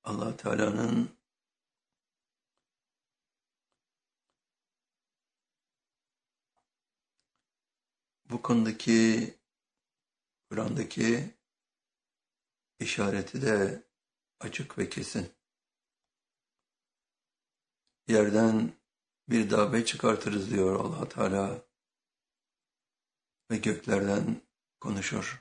Allah Teala'nın bu konudaki Kur'an'daki işareti de açık ve kesin. Yerden bir dabbe çıkartırız diyor Allah Teala ve göklerden konuşur.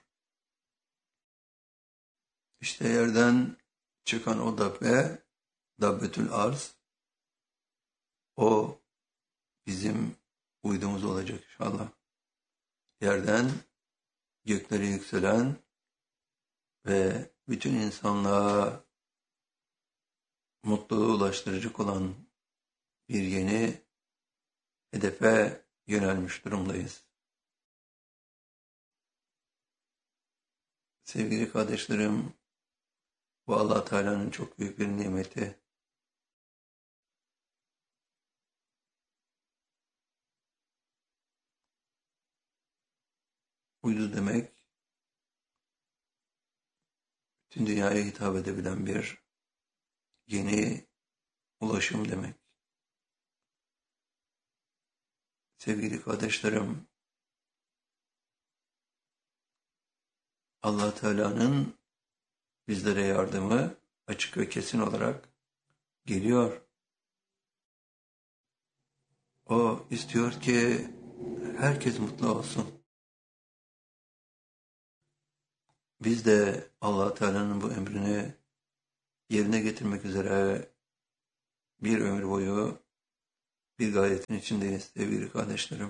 İşte yerden çıkan o dabbe, Dabbetül Arz, o bizim uydumuz olacak inşallah. Yerden göklere yükselen ve bütün insanlığa mutluluğu ulaştıracak olan bir yeni hedefe yönelmiş durumdayız. Sevgili kardeşlerim, bu Allah Teala'nın çok büyük bir nimeti. Uydu demek, bütün dünyaya hitap edebilen bir yeni ulaşım demek. Sevgili kardeşlerim, Allah Teala'nın bizlere yardımı açık ve kesin olarak geliyor. O istiyor ki herkes mutlu olsun. Biz de Allah Teala'nın bu emrini yerine getirmek üzere bir ömür boyu bir gayretin içindeyiz sevgili kardeşlerim.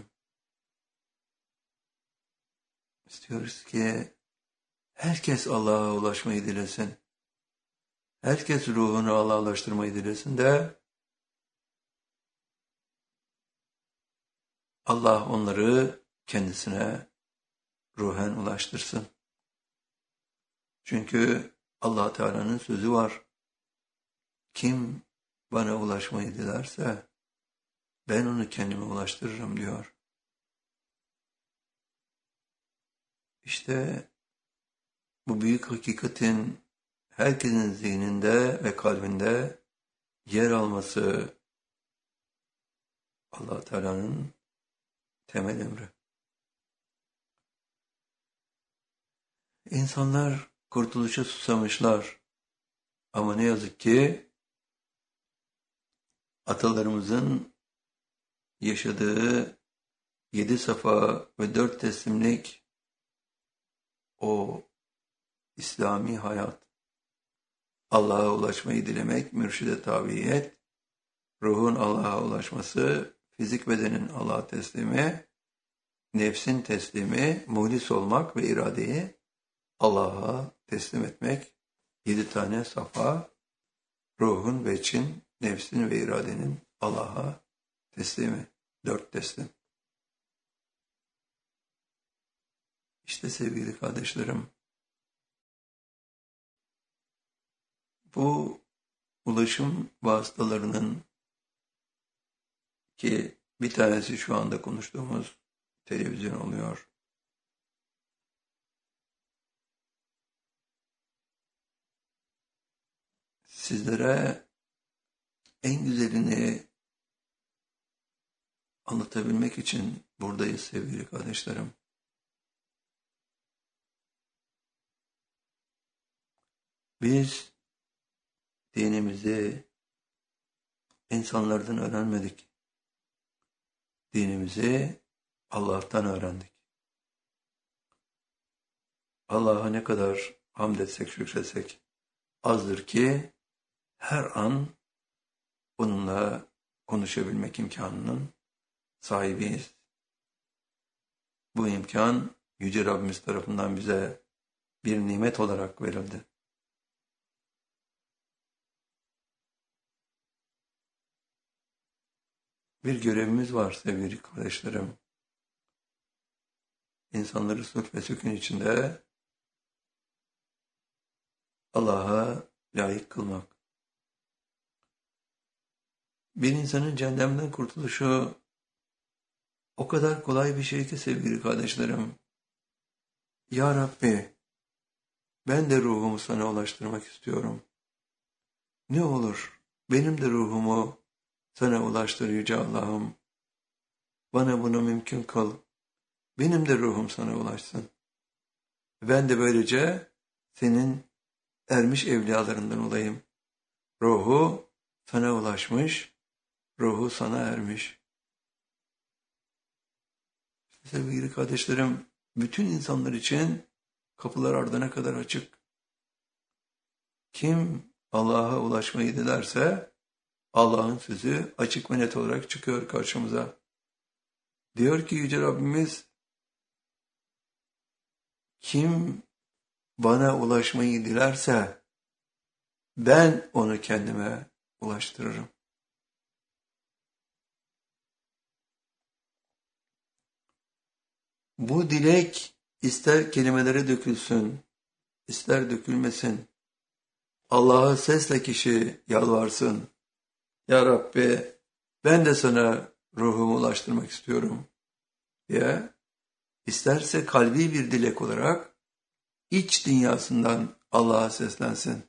İstiyoruz ki herkes Allah'a ulaşmayı dilesin. Herkes ruhunu Allah'a ulaştırmayı dilesin de Allah onları kendisine ruhen ulaştırsın. Çünkü Allah Teala'nın sözü var. Kim bana ulaşmayı dilerse ben onu kendime ulaştırırım diyor. İşte bu büyük hakikatin herkesin zihninde ve kalbinde yer alması Allah Teala'nın temel emri. İnsanlar kurtuluşa susamışlar. Ama ne yazık ki atalarımızın yaşadığı 7 safa ve 4 teslimlik o İslami hayat, Allah'a ulaşmayı dilemek, mürşide tabiyet, ruhun Allah'a ulaşması, fizik bedenin Allah'a teslimi, nefsin teslimi, muhlis olmak ve iradeyi Allah'a teslim etmek, 7 tane safa, ruhun ve için, nefsin ve iradenin Allah'a teslimi, 4 teslim. İşte sevgili kardeşlerim, bu ulaşım vasıtalarının ki bir tanesi şu anda konuştuğumuz televizyon oluyor. Sizlere en güzelini anlatabilmek için buradayız sevgili kardeşlerim. Biz dinimizi insanlardan öğrenmedik. Dinimizi Allah'tan öğrendik. Allah'a ne kadar hamd etsek, şükretsek azdır ki her an onunla konuşabilmek imkanının sahibiyiz. Bu imkan Yüce Rabbimiz tarafından bize bir nimet olarak verildi. Bir görevimiz var sevgili kardeşlerim. İnsanları sulh ve sükun içinde Allah'a layık kılmak. Bir insanın cehennemden kurtuluşu o kadar kolay bir şey ki sevgili kardeşlerim. Ya Rabbi, ben de ruhumu sana ulaştırmak istiyorum. Ne olur benim de ruhumu sana ulaştır Yüce Allah'ım. Bana bunu mümkün kıl. Benim de ruhum sana ulaşsın. Ben de böylece senin ermiş evliyalarından olayım. Ruhu sana ulaşmış, ruhu sana ermiş. Sevgili kardeşlerim, bütün insanlar için kapılar ardına kadar açık. Kim Allah'a ulaşmayı dilerse Allah'ın sözü açık ve net olarak çıkıyor karşımıza. Diyor ki Yüce Rabbimiz, kim bana ulaşmayı dilerse ben onu kendime ulaştırırım. Bu dilek ister kelimelere dökülsün, ister dökülmesin. Allah'a sesle kişi yalvarsın. Ya Rabbi, ben de sana ruhumu ulaştırmak istiyorum diye. İsterse kalbi bir dilek olarak iç dünyasından Allah'a seslensin.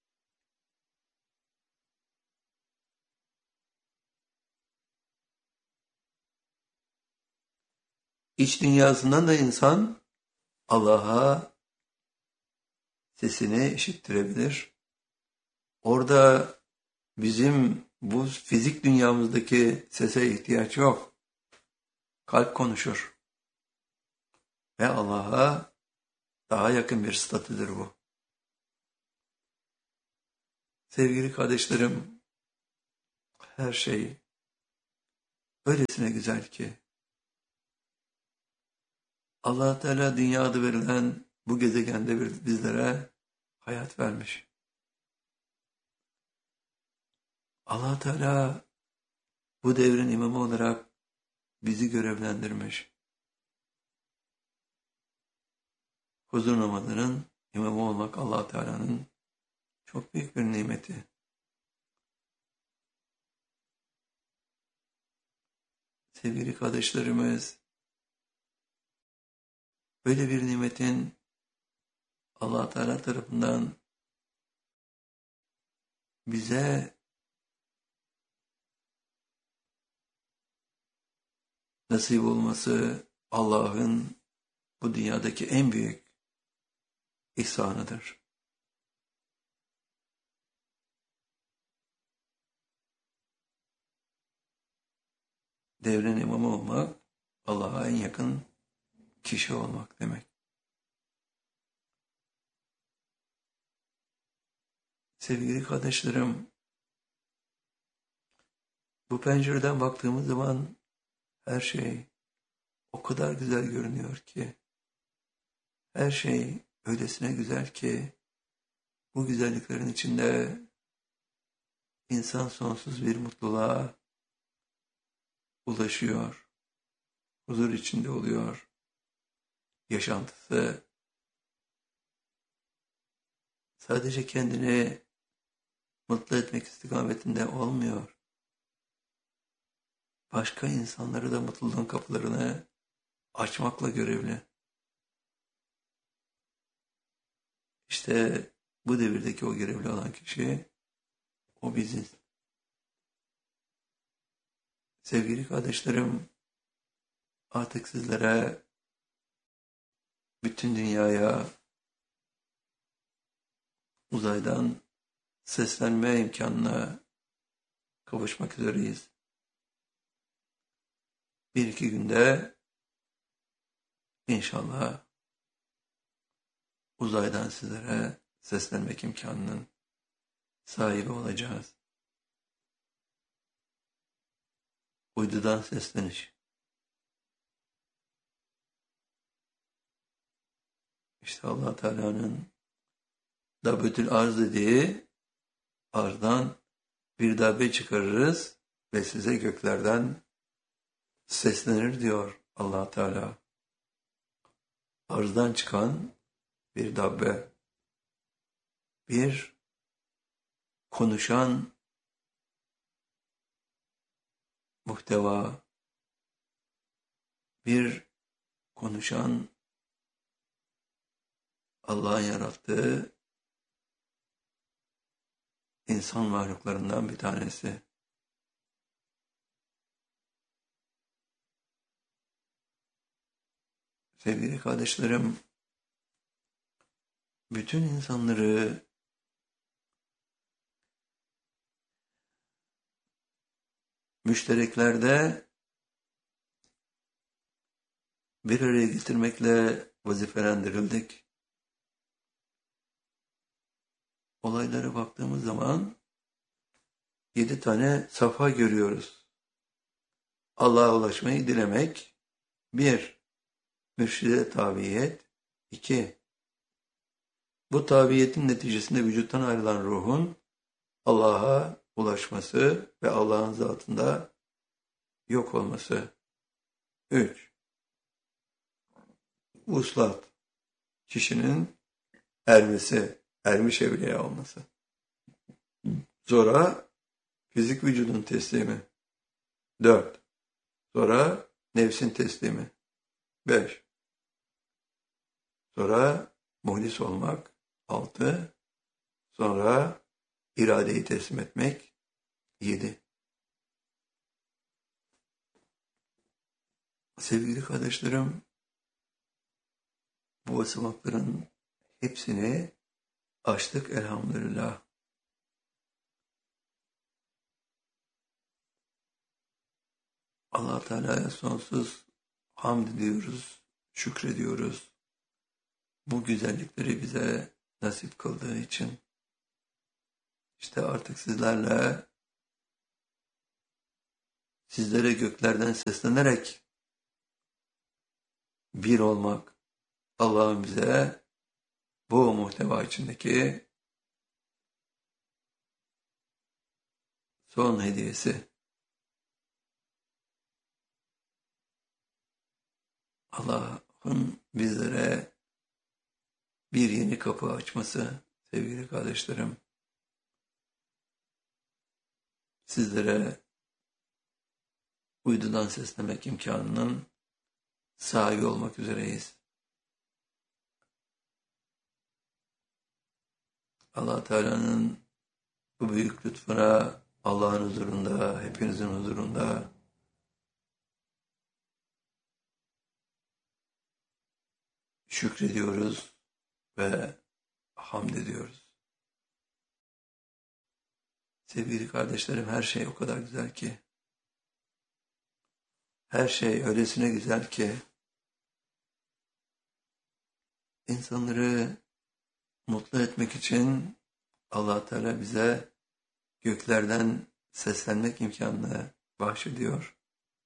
İç dünyasından da insan Allah'a sesini işittirebilir. Orada bizim bu fizik dünyamızdaki sese ihtiyaç yok. Kalp konuşur. Ve Allah'a daha yakın bir statüdür bu. Sevgili kardeşlerim, her şey öylesine güzel ki Allah Teala dünya adı verilen bu gezegende bizlere hayat vermiş. Allah Teala bu devrin imamı olarak bizi görevlendirmiş. Huzur namazının imamı olmak Allah Teala'nın çok büyük bir nimeti. Sevgili kardeşlerimiz, böyle bir nimetin Allah Teala tarafından bize nasip olması Allah'ın bu dünyadaki en büyük ihsanıdır. Devrin imamı olmak, Allah'a en yakın kişi olmak demek. Sevgili kardeşlerim, bu pencereden baktığımız zaman her şey o kadar güzel görünüyor ki, her şey öylesine güzel ki, bu güzelliklerin içinde insan sonsuz bir mutluluğa ulaşıyor, huzur içinde oluyor, yaşantısı sadece kendini mutlu etmek istikametinde olmuyor. Başka insanları da mutluluğun kapılarını açmakla görevli. İşte bu devirdeki o görevli olan kişi, o biziz. Sevgili kardeşlerim, artık sizlere, bütün dünyaya uzaydan seslenme imkanına kavuşmak üzereyiz. Bir iki günde inşallah uzaydan sizlere seslenmek imkanının sahibi olacağız. Uydudan sesleniş. İşte Allah Teala'nın Dabbetül Arz dediği, arzdan bir dabbe çıkarırız ve size göklerden seslenir diyor Allah Teala. Arzdan çıkan bir dabbe, bir konuşan muhteva, bir konuşan Allah'ın yarattığı insan mahluklarından bir tanesi. Sevgili kardeşlerim, bütün insanları müştereklerde bir araya getirmekle vazifelendirildik. Olaylara baktığımız zaman 7 tane safha görüyoruz. Allah'a ulaşmayı dilemek. 1. Mürşide tabiyet. 2. Bu tabiyetin neticesinde vücuttan ayrılan ruhun Allah'a ulaşması ve Allah'ın zatında yok olması. 3. Vuslat. Kişinin ermesi, ermiş evliya olması. Sonra fizik vücudun teslimi. 4. Sonra nefsin teslimi. 5. Sonra muhlis olmak. 6. Sonra iradeyi teslim etmek. 7. Sevgili kardeşlerim, bu basamakların hepsini aştık elhamdülillah. Allah Teala'ya sonsuz hamd ediyoruz, şükrediyoruz. Bu güzellikleri bize nasip kıldığı için. İşte artık sizlere göklerden seslenerek bir olmak, Allah'ın bize bu muhteva içindeki son hediyesi. Allah'ın bizlere bir yeni kapı açması sevgili kardeşlerim. Sizlere uydudan seslemek imkanının sahibi olmak üzereyiz. Allah Teala'nın bu büyük lütfuna Allah'ın huzurunda, hepinizin huzurunda şükrediyoruz ve hamd ediyoruz. Sevgili kardeşlerim, her şey o kadar güzel ki, her şey öylesine güzel ki, insanları mutlu etmek için Allah Teala bize göklerden seslenmek imkanını bahşediyor.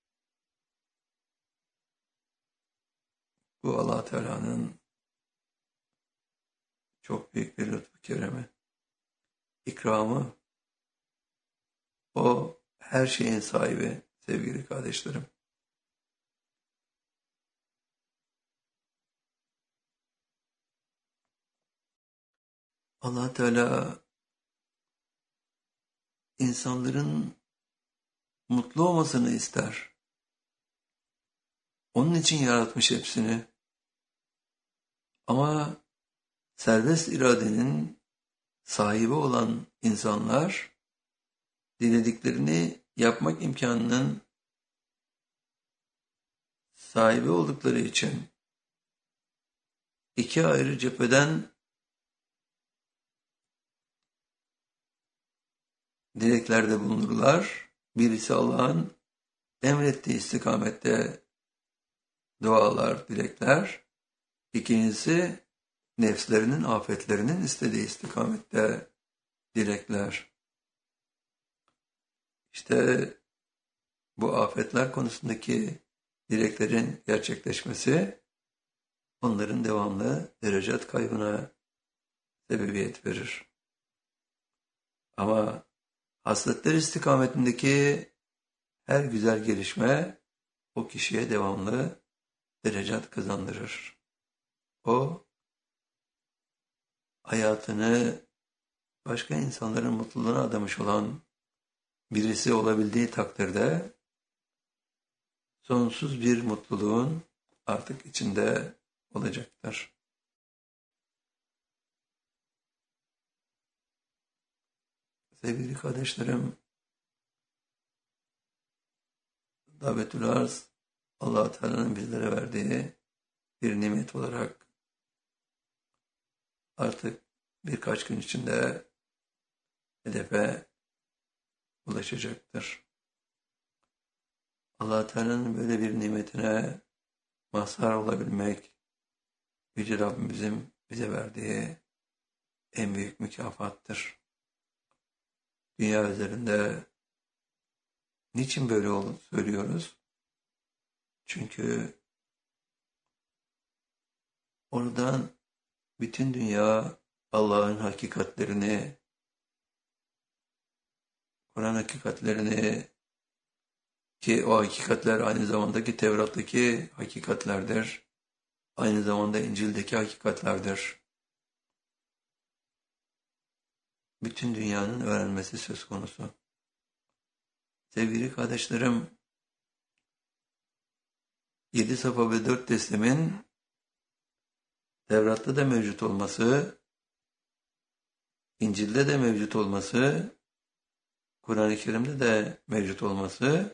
Bu Allah Teala'nın çok büyük bir lütfu keremi, ikramı. O her şeyin sahibi sevgili kardeşlerim. Allah Teala insanların mutlu olmasını ister. Onun için yaratmış hepsini. Ama serbest iradenin sahibi olan insanlar dilediklerini yapmak imkanının sahibi oldukları için iki ayrı cepheden dileklerde bulunurlar. Birisi Allah'ın emrettiği istikamette dualar, dilekler. İkincisi nefslerinin, afetlerinin istediği istikamette dilekler. İşte bu afetler konusundaki dileklerin gerçekleşmesi onların devamlı derecat kaybına sebebiyet verir. Ama hasletler istikametindeki her güzel gelişme o kişiye devamlı derecat kazandırır. O hayatını başka insanların mutluluğuna adamış olan birisi olabildiği takdirde sonsuz bir mutluluğun artık içinde olacaktır. Sevgili kardeşlerim, davetül arz, Allah-u Teala'nın bizlere verdiği bir nimet olarak artık birkaç gün içinde hedefe ulaşacaktır. Allah-u Teala'nın böyle bir nimetine mazhar olabilmek, Yüce Rabbimizin bize verdiği en büyük mükafattır. Dünya üzerinde niçin böyle söylüyoruz? Çünkü oradan bütün dünya Allah'ın hakikatlerini, Kur'an hakikatlerini, ki o hakikatler aynı zamandaki Tevrat'taki hakikatlerdir. Aynı zamanda İncil'deki hakikatlerdir. Bütün dünyanın öğrenmesi söz konusu. Sevgili kardeşlerim, 7 safa ve 4 teslimin Tevrat'ta da mevcut olması, İncil'de de mevcut olması, Kur'an-ı Kerim'de de mevcut olması,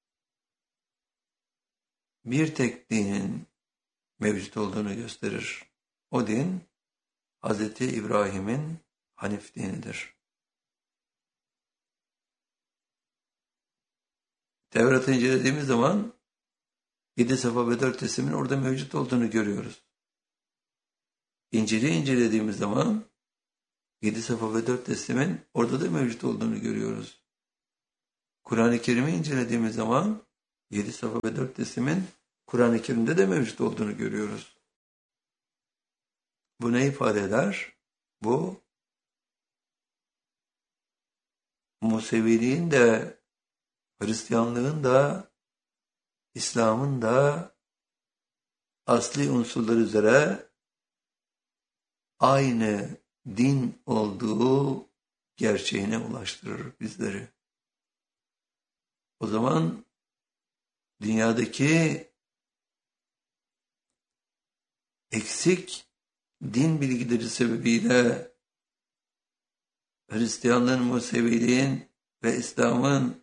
bir tek dinin mevcut olduğunu gösterir. O din, Hz. İbrahim'in Hanif dinidir. Tevrat'ı incelediğimiz zaman 7 safa ve 4 teslimin orada mevcut olduğunu görüyoruz. İncil'i incelediğimiz zaman 7 safa ve 4 teslimin orada da mevcut olduğunu görüyoruz. Kur'an-ı Kerim'i incelediğimiz zaman 7 safa ve 4 teslimin Kur'an-ı Kerim'de de mevcut olduğunu görüyoruz. Bu ne ifade eder? Bu, Museviliğin de, Hristiyanlığın da, İslam'ın da asli unsurlar üzere aynı din olduğu gerçeğine ulaştırır bizleri. O zaman dünyadaki eksik din bilgileri sebebiyle Hristiyanlığın, Museviliğin ve İslam'ın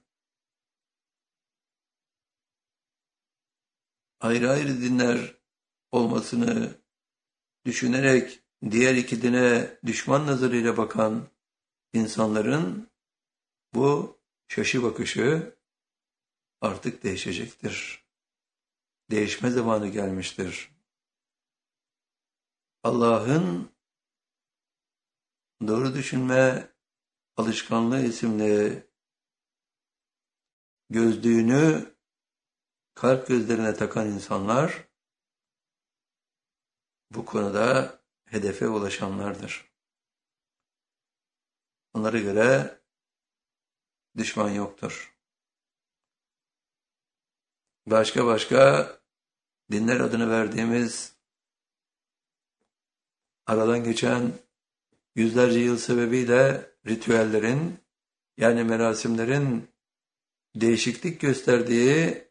ayrı ayrı dinler olmasını düşünerek diğer iki dine düşman nazarıyla bakan insanların bu şaşı bakışı artık değişecektir. Değişme zamanı gelmiştir. Allah'ın doğru düşünme alışkanlığı isimli gözlüğünü kalp gözlerine takan insanlar bu konuda hedefe ulaşanlardır. Onlara göre düşman yoktur. Başka dinler adını verdiğimiz aradan geçen yüzlerce yıl sebebiyle ritüellerin, yani merasimlerin değişiklik gösterdiği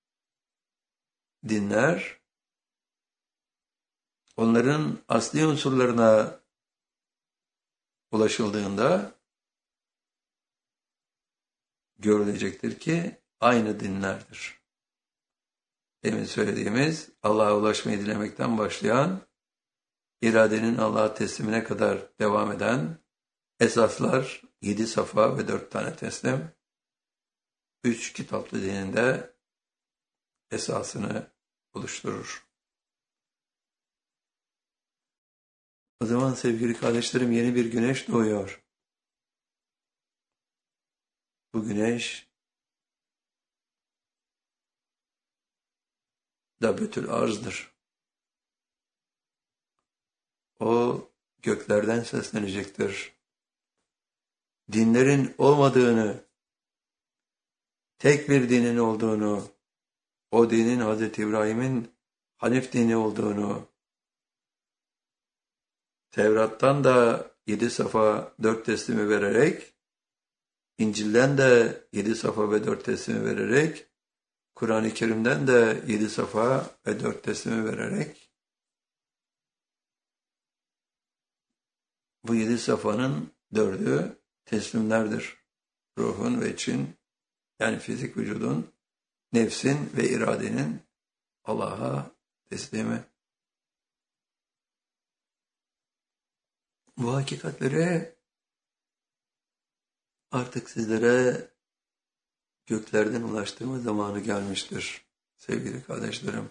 dinler, onların asli unsurlarına ulaşıldığında görülecektir ki aynı dinlerdir. Demin söylediğimiz Allah'a ulaşmayı dilemekten başlayan, iradenin Allah'a teslimine kadar devam eden esaslar 7 safa ve 4 tane teslim, 3 kitaplı dininde esasını oluşturur. O zaman sevgili kardeşlerim, yeni bir güneş doğuyor. Bu güneş Dabbetül Arz'dır. O göklerden seslenecektir. Dinlerin olmadığını, tek bir dinin olduğunu, o dinin Hz. İbrahim'in Hanif dini olduğunu, Tevrat'tan da 7 safa 4 teslimi vererek, İncil'den de 7 safa ve 4 teslimi vererek, Kur'an-ı Kerim'den de 7 safa ve 4 teslimi vererek, bu 7 safanın 4'ü teslimlerdir. Ruhun ve için, yani fizik vücudun, nefsin ve iradenin Allah'a teslimi. Bu hakikatleri artık sizlere göklerden ulaştırma zamanı gelmiştir sevgili kardeşlerim.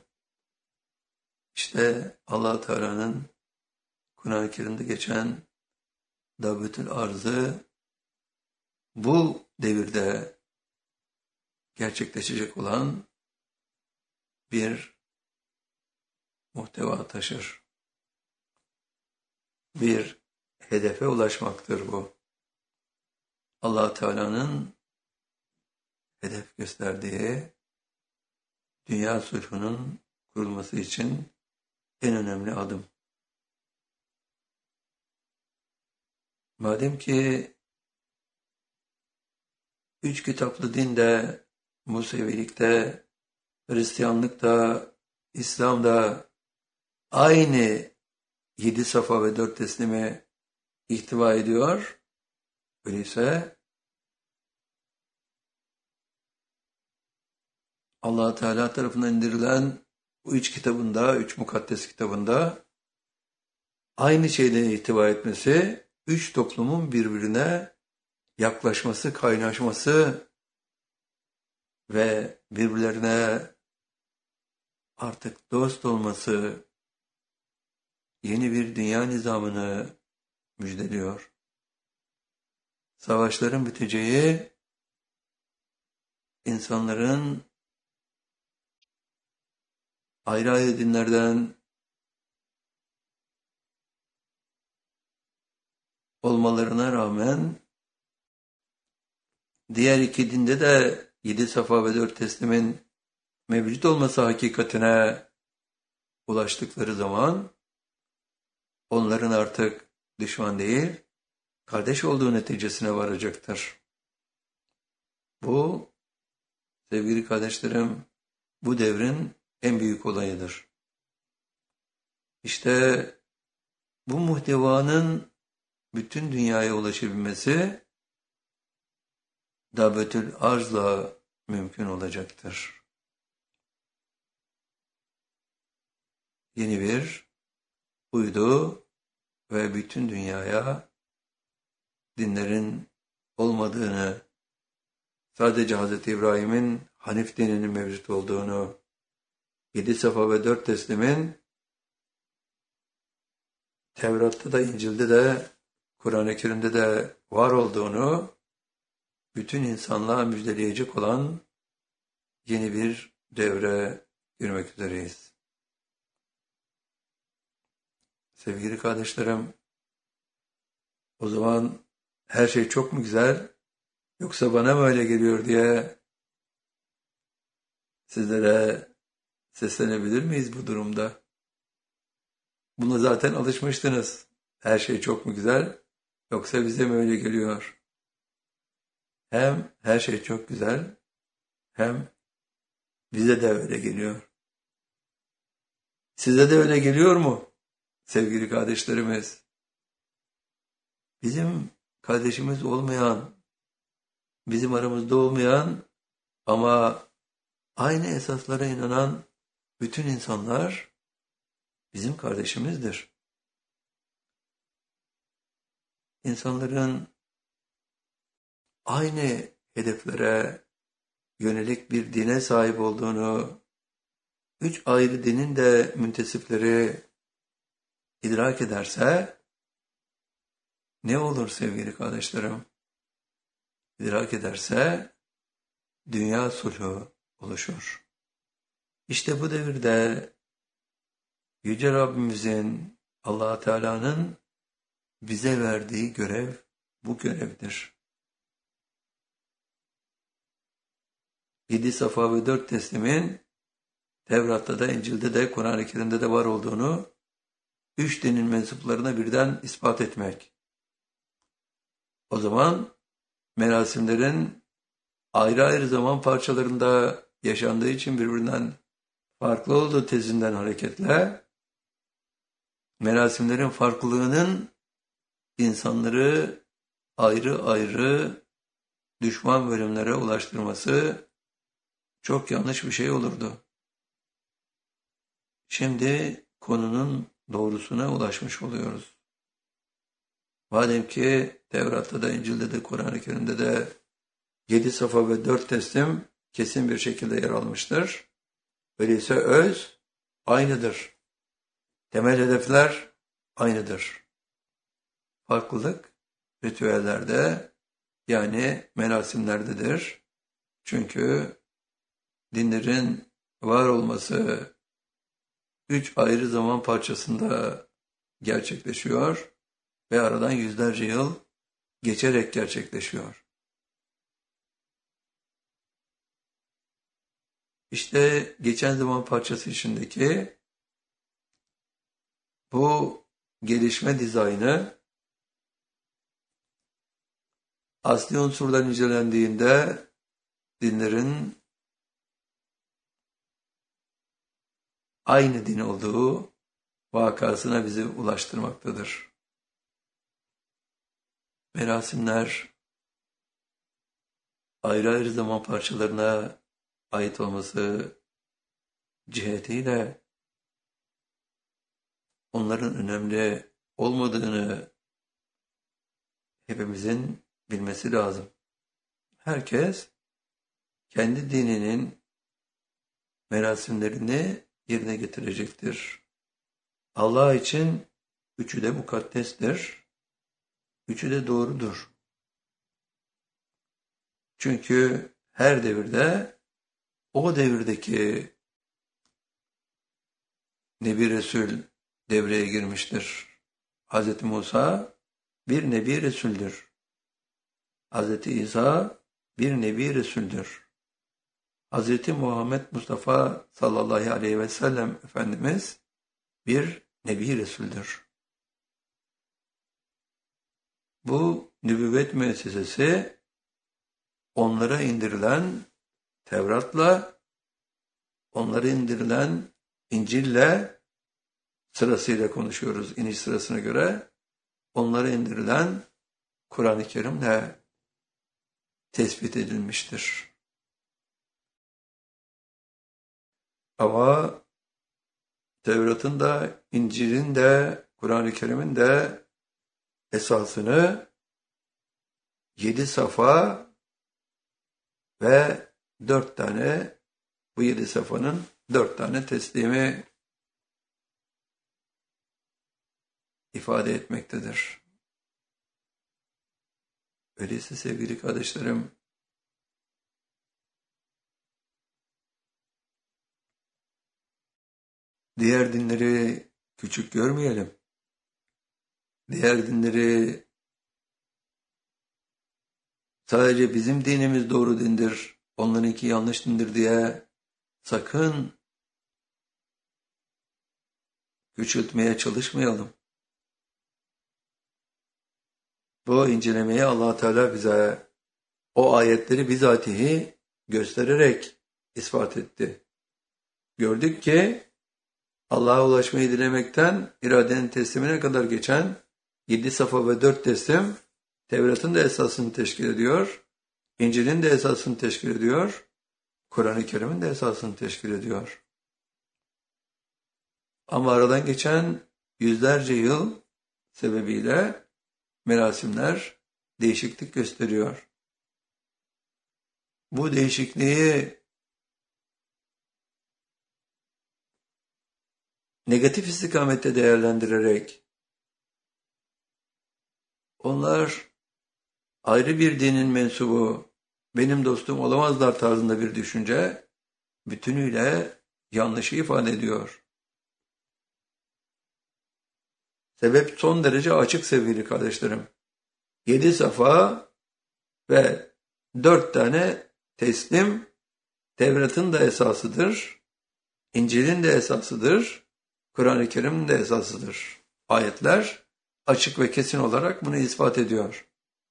İşte Allah Teala'nın Kur'an-ı Kerim'de geçen Dabütül Arz'ı bu devirde gerçekleşecek olan bir muhteva taşır. Bir hedefe ulaşmaktır bu. Allah Teala'nın hedef gösterdiği dünya sulhunun kurulması için en önemli adım. Madem ki 3 kitaplı dinde, Musevilikte, Hristiyanlıkta, İslam'da aynı 7 safa ve 4 teslimi ihtiva ediyor. Öyleyse Allah Teala tarafından indirilen bu 3 kitabında, 3 mukaddes kitabında aynı şeyden ihtiva etmesi, 3 toplumun birbirine yaklaşması, kaynaşması ve birbirlerine artık dost olması, yeni bir dünya nizamını müjdeliyor. Savaşların biteceği, insanların ayrı ayrı dinlerden olmalarına rağmen diğer 2 dinde de 7 safa ve 4 teslimin mevcut olması hakikatine ulaştıkları zaman onların artık düşman değil, kardeş olduğu neticesine varacaktır. Bu, sevgili kardeşlerim, bu devrin en büyük olayıdır. İşte bu muhtevanın bütün dünyaya ulaşabilmesi Dabütül Arz'la mümkün olacaktır. Yeni bir uydu ve bütün dünyaya dinlerin olmadığını, sadece Hz. İbrahim'in Hanif dininin mevcut olduğunu, 7 safa ve 4 teslimin Tevrat'ta da, İncil'de de, Kur'an-ı Kerim'de de var olduğunu bütün insanlığa müjdeleyecek olan yeni bir devre girmek üzereyiz. Sevgili kardeşlerim, o zaman her şey çok mu güzel, yoksa bana mı öyle geliyor diye sizlere seslenebilir miyiz bu durumda? Buna zaten alışmıştınız. Her şey çok mu güzel, yoksa bize mi öyle geliyor? Hem her şey çok güzel, hem bize de öyle geliyor. Size de öyle geliyor mu sevgili kardeşlerimiz? Bizim kardeşimiz olmayan, bizim aramızda olmayan ama aynı esaslara inanan bütün insanlar bizim kardeşimizdir. İnsanların aynı hedeflere yönelik bir dine sahip olduğunu 3 ayrı dinin de müntesipleri idrak ederse ne olur sevgili kardeşlerim? İdrak ederse dünya sulhu oluşur. İşte bu devirde Yüce Rabbimizin, Allah Teala'nın bize verdiği görev bu görevdir. 7 safa ve 4 teslimin Tevrat'ta da, İncil'de de, Kur'an-ı Kerim'de de var olduğunu 3 dinin mensuplarına birden ispat etmek. O zaman merasimlerin ayrı ayrı zaman parçalarında yaşandığı için birbirinden farklı olduğu tezinden hareketle merasimlerin farklılığının insanları ayrı ayrı düşman bölümlere ulaştırması çok yanlış bir şey olurdu. Şimdi konunun doğrusuna ulaşmış oluyoruz. Madem ki Tevrat'ta da, İncil'de de, Kur'an-ı Kerim'de de 7 safa ve 4 teslim kesin bir şekilde yer almıştır. Öyleyse öz aynıdır. Temel hedefler aynıdır. Farklılık ritüellerde, yani merasimlerdedir. Çünkü dinlerin var olması 3 ayrı zaman parçasında gerçekleşiyor ve aradan yüzlerce yıl geçerek gerçekleşiyor. İşte geçen zaman parçası içindeki bu gelişme dizaynı asli unsurlar incelendiğinde dinlerin aynı din olduğu vakasına bizi ulaştırmaktadır. Merasimler ayrı ayrı zaman parçalarına ait olması cihetiyle onların önemli olmadığını hepimizin bilmesi lazım. Herkes kendi dininin merasimlerini yerine getirecektir. Allah için üçü de mukaddestir. Üçü de doğrudur. Çünkü her devirde o devirdeki Nebi Resul devreye girmiştir. Hz. Musa bir Nebi Resul'dür. Hz. İsa bir Nebi Resul'dür. Hz. Muhammed Mustafa sallallahu aleyhi ve sellem Efendimiz bir Nebi Resul'dür. Bu nübüvvet müessesesi onlara indirilen Tevrat'la, onlara indirilen İncil'le, sırasıyla konuşuyoruz iniş sırasına göre, onlara indirilen Kur'an-ı Kerim'le tespit edilmiştir. Ama Tevrat'ın da, İncil'in de, Kur'an-ı Kerim'in de esasını 7 safa ve 4 tane, bu 7 safanın 4 tane teslimi ifade etmektedir. Öyleyse sevgili kardeşlerim, diğer dinleri küçük görmeyelim. Diğer dinleri sadece bizim dinimiz doğru dindir, onlarınki yanlış dindir diye sakın küçültmeye çalışmayalım. Bu incelemeyi Allah Teala bize o ayetleri bizatihi göstererek ispat etti. Gördük ki Allah'a ulaşmayı dilemekten iradenin teslimine kadar geçen 7 safa ve 4 teslim Tevrat'ın da esasını teşkil ediyor, İncil'in de esasını teşkil ediyor, Kur'an-ı Kerim'in de esasını teşkil ediyor. Ama aradan geçen yüzlerce yıl sebebiyle merasimler değişiklik gösteriyor. Bu değişikliği negatif istikamette değerlendirerek onlar ayrı bir dinin mensubu, benim dostum olamazlar tarzında bir düşünce bütünüyle yanlışı ifade ediyor. Sebep son derece açık sevgili kardeşlerim. 7 safa ve 4 tane teslim Tevrat'ın da esasıdır, İncil'in de esasıdır, Kur'an-ı Kerim'in de esasıdır. Ayetler açık ve kesin olarak bunu ispat ediyor.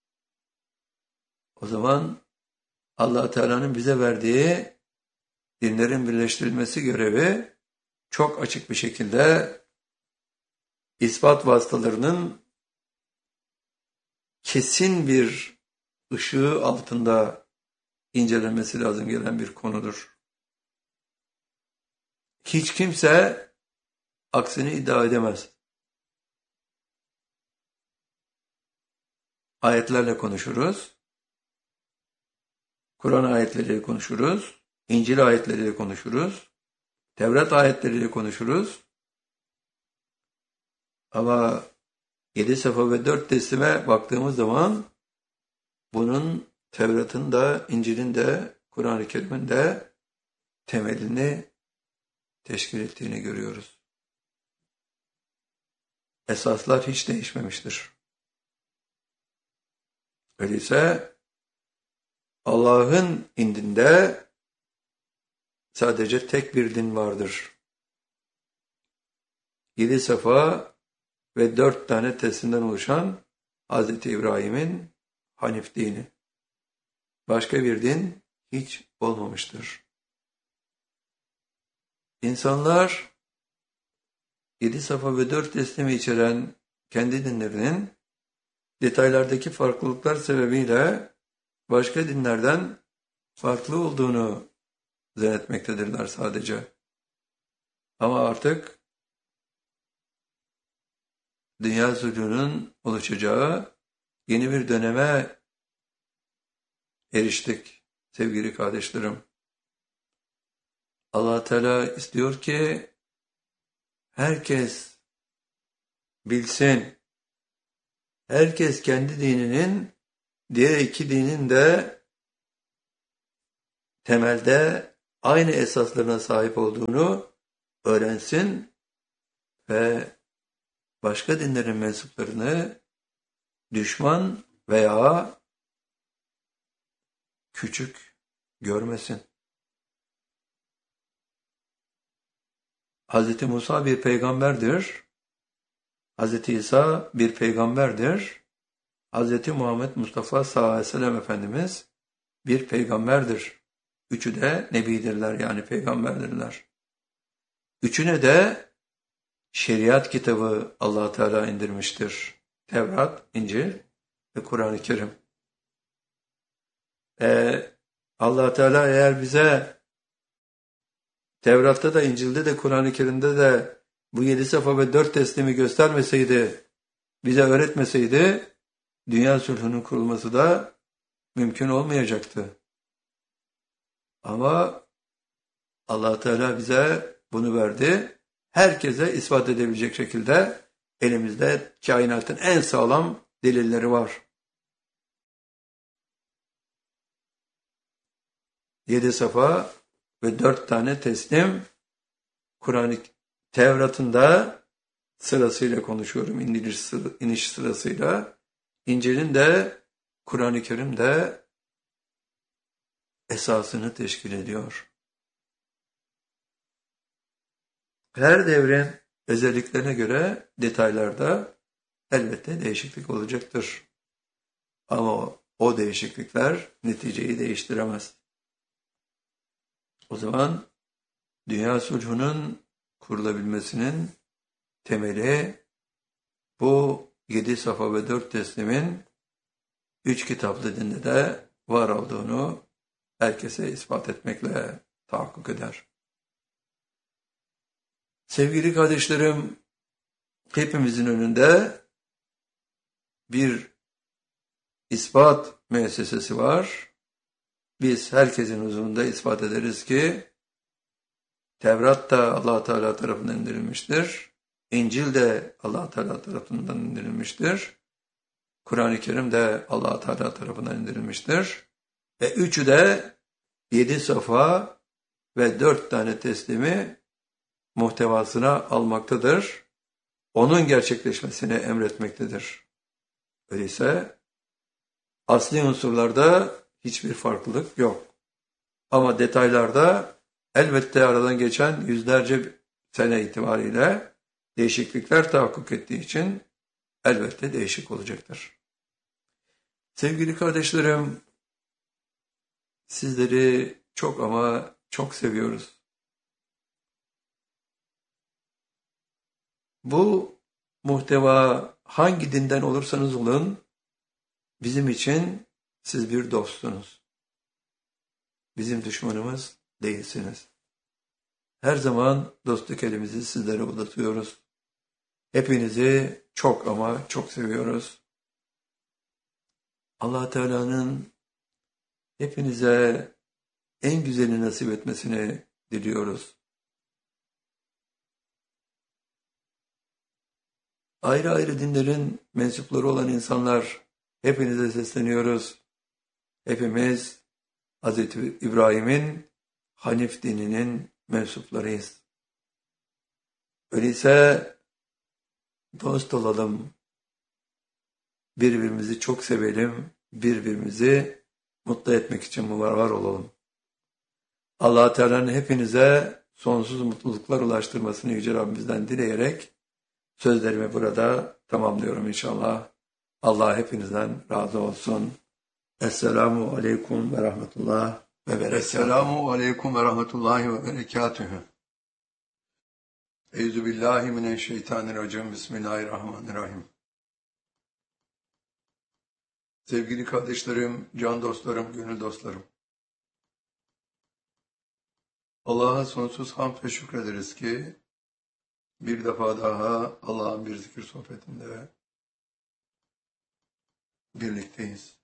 O zaman Allah Teala'nın bize verdiği dinlerin birleştirilmesi görevi çok açık bir şekilde ispat vasıtalarının kesin bir ışığı altında incelenmesi lazım gelen bir konudur. Hiç kimse aksini iddia edemez. Ayetlerle konuşuruz, Kur'an ayetleriyle konuşuruz, İncil ayetleriyle konuşuruz, Tevrat ayetleriyle konuşuruz. Ama 7 Safa ve 4 teslime baktığımız zaman bunun Tevrat'ın da, İncil'in de, Kur'an-ı Kerim'in de temelini teşkil ettiğini görüyoruz. Esaslar hiç değişmemiştir. Öyleyse Allah'ın indinde sadece tek bir din vardır. 7 safa ve 4 tane teslimden oluşan Hz. İbrahim'in Hanif dini. Başka bir din hiç olmamıştır. İnsanlar 7 safa ve 4 teslimi içeren kendi dinlerinin detaylardaki farklılıklar sebebiyle başka dinlerden farklı olduğunu zannetmektedirler sadece. Ama artık dünya zulmünün oluşacağı yeni bir döneme eriştik sevgili kardeşlerim. Allah Teala istiyor ki herkes bilsin, herkes kendi dininin diğer iki dinin de temelde aynı esaslarına sahip olduğunu öğrensin ve başka dinlerin mensuplarını düşman veya küçük görmesin. Hz. Musa bir peygamberdir. Hz. İsa bir peygamberdir. Hz. Muhammed Mustafa sallallahu aleyhi ve sellem Efendimiz bir peygamberdir. Üçü de nebidirler, yani peygamberdirler. Üçüne de şeriat kitabı Allah Teala indirmiştir. Tevrat, İncil ve Kur'an-ı Kerim. Allah Teala eğer bize Tevrat'ta da, İncil'de de, Kur'an-ı Kerim'de de bu 7 safa ve 4 teslimi göstermeseydi, bize öğretmeseydi, dünya sulhunun kurulması da mümkün olmayacaktı. Ama Allah Teala bize bunu verdi. Herkese ispat edebilecek şekilde elimizde kainatın en sağlam delilleri var. 7 safa ve 4 tane teslim, Kur'an-ı Tevrat'ın da sırasıyla konuşuyorum, iniş sırasıyla. İncil'in de, Kur'an-ı Kerim de esasını teşkil ediyor. Her devrin özelliklerine göre detaylarda elbette değişiklik olacaktır. Ama o değişiklikler neticeyi değiştiremez. O zaman dünya sulhunun kurulabilmesinin temeli bu 7 safa ve 4 teslimin 3 kitaplı dinde de var olduğunu herkese ispat etmekle tahakkuk eder. Sevgili kardeşlerim, hepimizin önünde bir ispat müessesesi var. Biz herkesin huzurunda ispat ederiz ki Tevrat da Allah Teala tarafından indirilmiştir. İncil de Allah Teala tarafından indirilmiştir. Kur'an-ı Kerim de Allah Teala tarafından indirilmiştir. Ve üçü de 7 safa ve 4 tane teslimi muhtevasına almaktadır. Onun gerçekleşmesini emretmektedir. Öyleyse asli unsurlarda hiçbir farklılık yok. Ama detaylarda elbette aradan geçen yüzlerce sene itibariyle değişiklikler tahakkuk ettiği için elbette değişik olacaktır. Sevgili kardeşlerim, sizleri çok ama çok seviyoruz. Bu muhteva hangi dinden olursanız olun, Bizim için siz bir dostsunuz. Bizim düşmanımız değilsiniz. Her zaman dostluk elimizi sizlere uzatıyoruz. Hepinizi çok ama çok seviyoruz. Allah Teala'nın hepinize en güzelini nasip etmesini diliyoruz. Ayrı ayrı dinlerin mensupları olan insanlar, hepinize sesleniyoruz. Hepimiz Hz. İbrahim'in Hanif dininin mensuplarıyız. Öyleyse dost olalım, birbirimizi çok sevelim, birbirimizi mutlu etmek için var olalım. Allah Teala'nın hepinize sonsuz mutluluklar ulaştırmasını Yüce Rabbimizden dileyerek sözlerimi burada tamamlıyorum inşallah. Allah hepinizden razı olsun. Esselamu aleyküm ve rahmetullah ve berekatuhu. Esselamu aleyküm ve rahmetullahi ve berekatuhu. Euzubillahimineşşeytanirracim. Bismillahirrahmanirrahim. Sevgili kardeşlerim, can dostlarım, gönül dostlarım. Allah'a sonsuz hamd ve şükrederiz ki bir defa daha Allah'ın bir zikir sohbetinde birlikteyiz.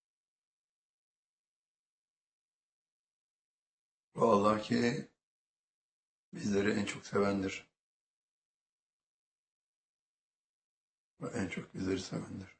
O Allah ki bizleri en çok sevendir ve en çok bizleri sevendir.